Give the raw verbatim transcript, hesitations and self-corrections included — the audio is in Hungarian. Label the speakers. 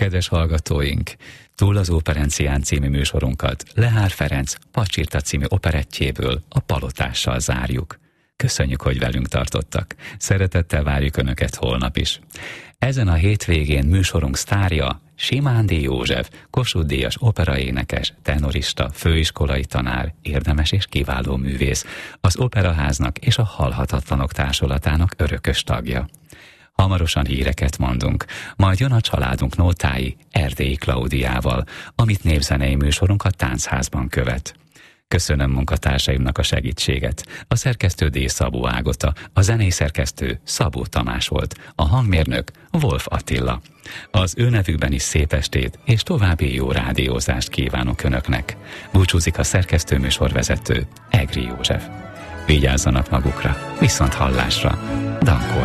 Speaker 1: Kedves hallgatóink, Túl az Óperencián című műsorunkat Lehár Ferenc Pacsirta című operettjéből, a Palotással zárjuk. Köszönjük, hogy velünk tartottak. Szeretettel várjuk Önöket holnap is. Ezen a hétvégén műsorunk sztárja Simándi József, Kossuth-díjas operaénekes, tenorista, főiskolai tanár, érdemes és kiváló művész, az Operaháznak és a Halhatatlanok Társulatának örökös tagja. Hamarosan híreket mondunk, majd jön a családunk nótái Erdélyi Klaudiával, amit népzenei műsorunk a Táncházban követ. Köszönöm munkatársaimnak a segítséget. A szerkesztő D. Szabó Ágota, a zenészerkesztő Szabó Tamás volt, a hangmérnök Wolf Attila. Az ő nevükben is szép estét és további jó rádiózást kívánok Önöknek. Búcsúzik a szerkesztő műsorvezető Egri József. Vigyázzanak magukra, viszont hallásra. Dankó